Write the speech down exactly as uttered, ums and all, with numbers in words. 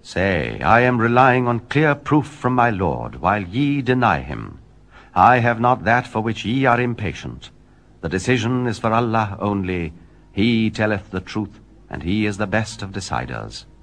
Say, I am relying on clear proof from my Lord, while ye deny him. I have not that for which ye are impatient. The decision is for Allah only. He telleth the truth, and he is the best of deciders.